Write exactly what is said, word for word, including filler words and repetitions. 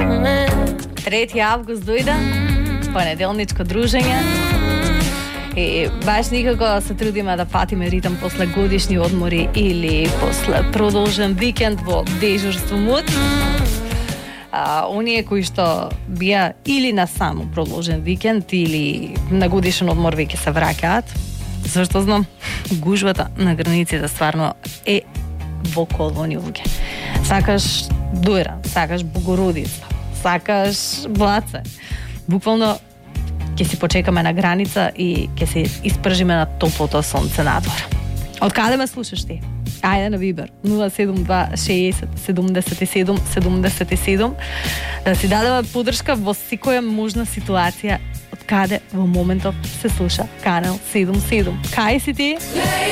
трети август дојде, понеделничко дружење. И баш никако се трудиме да патиме ритм после годишни одмори или после продолжен викенд во дежурство мод. А, оние кои што бија или на само продолжен викенд или на годишен одмор веќе се враќаат, зашто знам, гужвата на границите стварно е во кол во луѓе. Сакаш Дујра, сакаш Богородица, сакаш Блаце. Буквално ќе си почекаме на граница и ќе се испржиме на топлото сонце надвор. Од каде ме слушаш ти? Ајде на Вибер нула седум два шеесет седумдесет и седум седумдесет и седум да си дадеме подршка во секоја можна ситуација од каде во моментов се слуша Канал седумдесет и седум. Кај си ти?